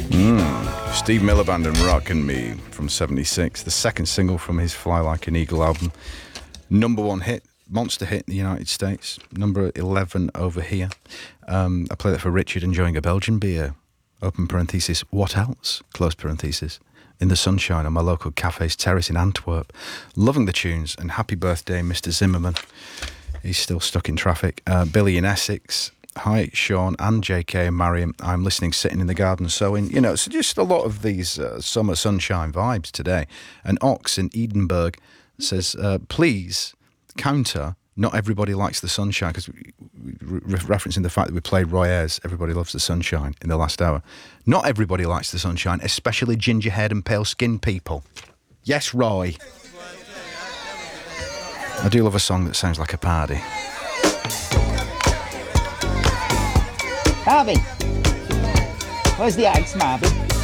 Steve Miller Band and Rockin' Me from 76, the second single from his Fly Like an Eagle album. Number one hit, monster hit in the United States. Number 11 over here. I play that for Richard, enjoying a Belgian beer. Open parenthesis, what else? Close parenthesis. In the sunshine on my local cafe's terrace in Antwerp. Loving the tunes, and happy birthday, Mr. Zimmerman. He's still stuck in traffic. Billy in Essex. Hi, Sean and JK and Mariam. I'm listening, sitting in the garden sewing. You know, so just a lot of these summer sunshine vibes today. And Ox in Edinburgh says, please counter, not everybody likes the sunshine, because referencing the fact that we played Roy Ayers, Everybody Loves the Sunshine, in the last hour. Not everybody likes the sunshine, especially ginger-haired and pale-skinned people. Yes, Roy. I do love a song that sounds like a party. Harvey, where's the eggs, Marvin?